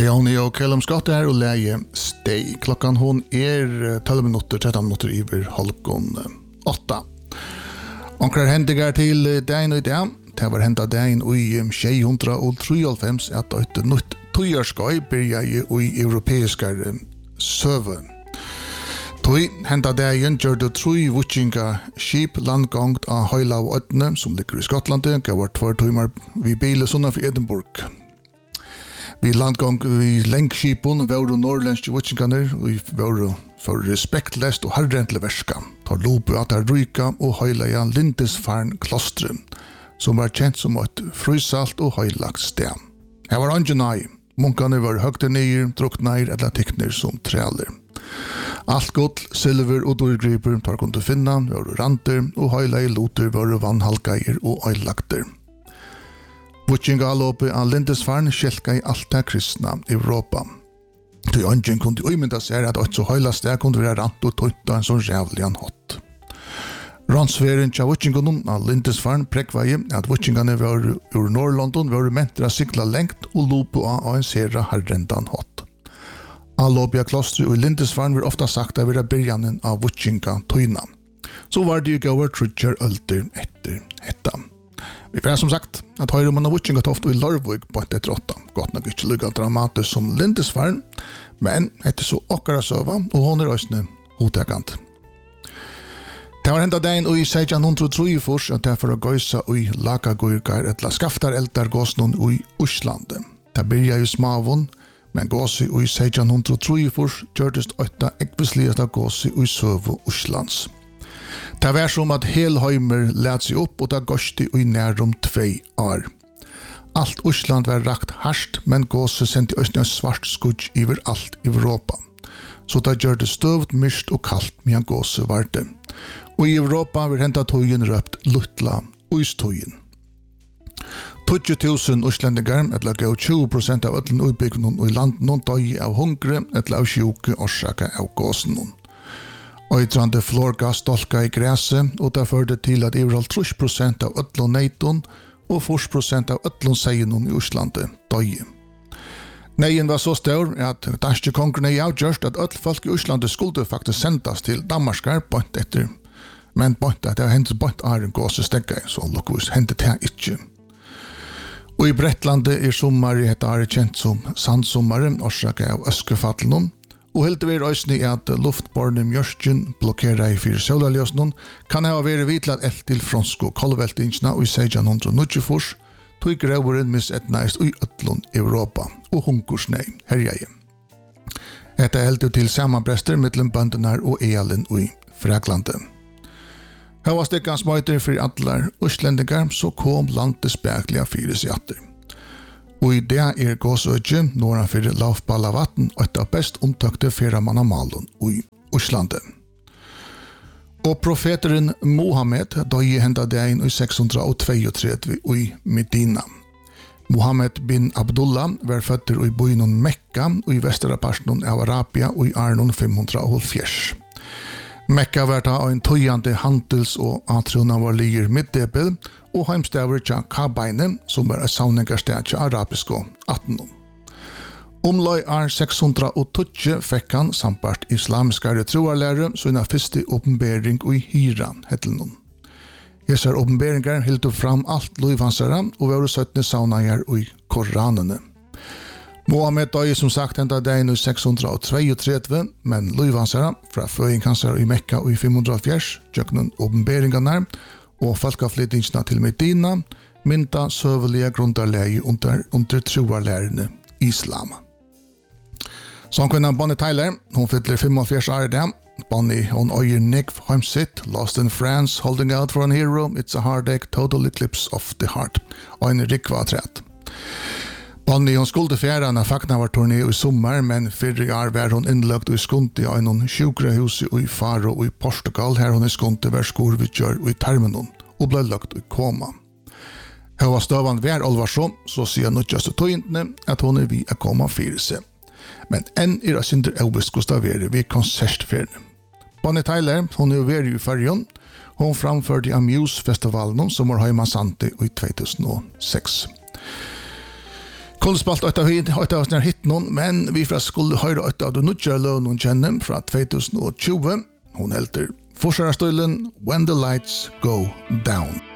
Leonie og Callum Scott her og leie Stay. Klokkan hon 12 minutter, 13 minutter iver halvgån 8. Onkrar hendigar til dagen og dag. Det var hentet dagen i 693 at et nytt tøyerskøy byrja i europeiske søve. Tøy hentet dagen gjør det tøy vutsinga skip landgångt av Høylav Ødne, som ligger i Skottlandet, gav 2 timer vi bilen sånn for Edinburgh. Vi landgång i lengskipen var norrländske vutsinganer og var for respektlest og harrentlig verska. Tar lope at det ryka og høyleia Lindisfarne klostret, som var kjent som et frysalt og høylagt sted. Her var angenai. Munkene var høgte nyer, drukner eller tikkner som træler. Alt gull, silver og dyrgriper tar kunne finna, var ranter og høyleie loter var vannhalgeier og øylagter. Vutsingalopet av Lindisfarne skjelka i alt det kristna i Europa. Til ønsken kunne umynda seg at et så høyla sted kunne være rant og tøyta en sånn rævlig an hot. Ransferen til vutsingunum av Lindisfarne prekveie at vutsingane var ur Nord-London var mentra sikla lengt og lopo av en sera harrendan hot. Allopia klostret i Lindisfarne var ofta sagt av være byrjanen av vutsinga tøyna. Så var det jo over trutjar ølter etter hetta. Vi får som sagt at høyre man av vutsingatofte i Lorvig på etter 8. Godt nok ikke lukka dramatisk som Lindisfarne, men etter så okkara søva, og hon røysne hotekant. Det var hendt dagen i 1603 at det for å gøysa i lakagurkar etla skaftar eldar gåsnon i Oslandet. Det byrja i smavun, men gåsi i 1603 gjørtest 8 ekvisligata gåsi i søvu Oslands. Det var som at Helheimer lät seg opp, og det gøsti i nærum 2 år. Alt Osland var rakt harsht, men gåse sendte østene svart skudj iver alt Europa. Så det gjør det støvt, myrst og kaldt medan gåse var det. Og i Europa var hentet tøyen røpt Lutla Øystøyen. 20.000 oslendigar, eller gav 20% av ødlen utbyggnen i landen, døy av hungre, eller av sjuke årsaka av gåsen. Øytrande florgas stolka i græset, og det førte til at overalt 30% av ødlun neiton og 40% av ødlun seinon i Oslandet døye. Neien var så stor at danske kongerne avgjørst at ødl folk i Oslandet skulle faktisk sendas til Danmarskar bønt etter, men bønt at det hentet bønt Arjen gåse stegge, så lukkvis hentet det ikke. Og i Bretlandet sommar i hette Arjen kjent som sandsommaren, årsaka av øskefallen, og helt ved røysni at luftborne mjørsten blokkerar i 4 solaljósnum kan ha vært vitlat eld til fransko kolveltingsna og i 1694 tog grøveren misetnaist i ødlun Europa og hunkursnei herjeie. Etta held til samanbrester mellom bøndenar og ealen i Fraglande. Her var stikkan smøyter for allar uslendingar, så kom landet spekliga 4 sjatter. Og i det gåsøtje, nåran for lavballavatten, og et av best omtøkte fyrramannamalen i Oslandet. Og profeteren Mohammed døye hendet dagen i 632 i Medina. Mohammed bin Abdullah var føtter i byen Mekka og i vesteraparten av Arabia og i Arnon 570. Mekka var da en tøyande handels- og atronavarlier middebel, og heimstaver til Kabeine, som var et savningarsted til arabiske 18. Omløy 620 fikk han samt islamiskare troarlære, så en av første åpenbering i Hira, hettelen. Disse åpenberinger hilde fram alt løyvansere, og var 17 savninger i Koranene. Mohammed døy som sagt hentet dagen i 632, men løyvansere fra føyingkansere i Mekka i 540, tjøkken åpenberingene, og folkeflyttingsna til Medina, mynda søvelige grundarleie under troarlærerne islam. Sånnkvinnan Bonnie Tyler, hun fyller 45 år i det. Bonnie, hun øyer Nick Heimsitt, Lost in France, Holding Out for an Hero, It's a Heartache, Total Eclipse of the Heart, og en rikva træt. Bonnie, hun skulle fjæra når fakna var turné i sommar, men fyrre år var hun innlagt i skunti av en sjukrahus i Faro og i Portugal, her hun i skunti var skorvidgjør i termenon, og ble lagt i koma. Her var støvan vær alvarsom, så sier nødjaste tøyntene at hun vi å koma fyrir seg. Men enn det synder Elvis Gustavere ved konsertferien. Bonnie Tyler, hun vært i Färjön, hun framførte i Amuse-festivalen som var heimansante i 2006. Kolspalt ett av såna hit någon, men vi skulle höra ett av de nutja lön hon känner från 2020. Hon heter Forsarastøylen When the Lights Go Down.